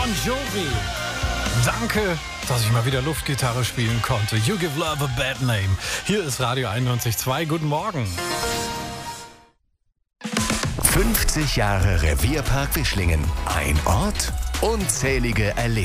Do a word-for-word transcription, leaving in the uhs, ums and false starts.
Bon Jovi. Danke, dass ich mal wieder Luftgitarre spielen konnte. You give love a bad name. Hier ist Radio einundneunzig Komma zwei. Guten Morgen. fünfzig Jahre Revierpark Wischlingen. Ein Ort, unzählige Erlebnisse.